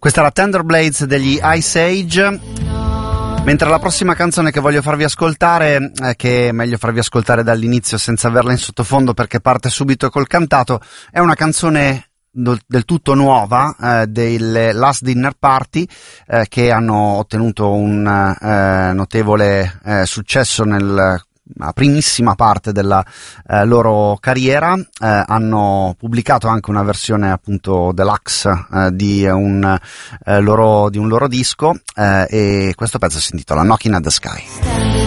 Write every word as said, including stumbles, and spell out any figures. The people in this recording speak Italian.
Questa era Tender Blades degli Ice Age. Mentre la prossima canzone che voglio farvi ascoltare, eh, che è meglio farvi ascoltare dall'inizio senza averla in sottofondo perché parte subito col cantato, è una canzone do, del tutto nuova, eh, del Last Dinner Party, eh, che hanno ottenuto un eh, notevole eh, successo nel la primissima parte della eh, loro carriera. Eh, hanno pubblicato anche una versione appunto deluxe eh, di un eh, loro di un loro disco, eh, e questo pezzo si intitola Knocking at the Sky.